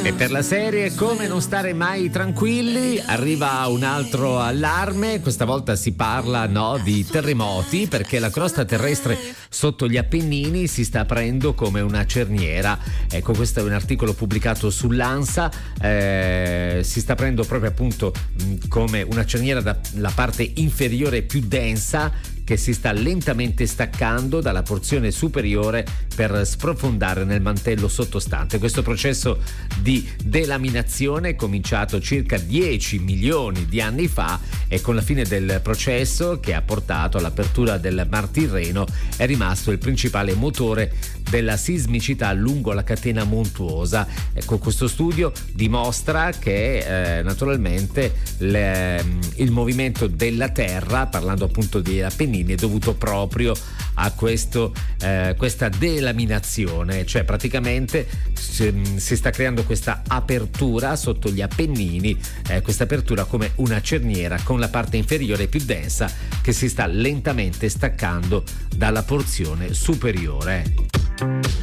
E per la serie Come non stare mai tranquilli arriva un altro allarme. Questa volta si parla di terremoti, perché la crosta terrestre sotto gli Appennini si sta aprendo come una cerniera. Ecco, questo è un articolo pubblicato sull'ANSA. Si sta aprendo proprio appunto come una cerniera dalla parte inferiore più densa, che si sta lentamente staccando dalla porzione superiore per sprofondare nel mantello sottostante. Questo processo di delaminazione è cominciato circa 10 milioni di anni fa e con la fine del processo, che ha portato all'apertura del Mar Tirreno, è rimasto il principale motore della sismicità lungo la catena montuosa. Ecco, questo studio dimostra che naturalmente il movimento della Terra, parlando appunto di Appennini, è dovuto proprio a questa delaminazione, cioè praticamente si sta creando questa apertura sotto gli Appennini, questa apertura come una cerniera con la parte inferiore più densa che si sta lentamente staccando dalla porzione superiore.